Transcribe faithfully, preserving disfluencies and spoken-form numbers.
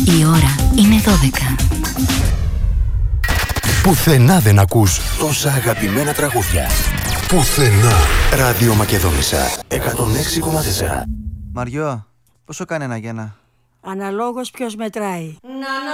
Η ώρα είναι δώδεκα. Πουθενά δεν ακούς τόσα αγαπημένα τραγούδια. Πουθενά. Ράδιο Μακεδόνισσα εκατόν έξι κόμμα τέσσερα. Μαριό, πόσο κάνει ένα γένα? Αναλόγως ποιος μετράει.